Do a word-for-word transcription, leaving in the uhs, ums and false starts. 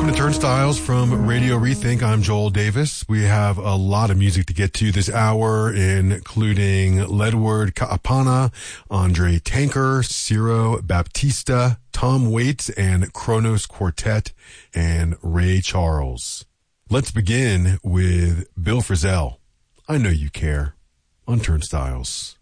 Welcome to Turnstiles from Radio Rethink. I'm Joel Davis. We have a lot of music to get to this hour, including Ledward Kaapana, Andre Tanker, Ciro Baptista, Tom Waits and Kronos Quartet, and Ray Charles. Let's begin with Bill Frisell. I Know You Care on Turnstiles.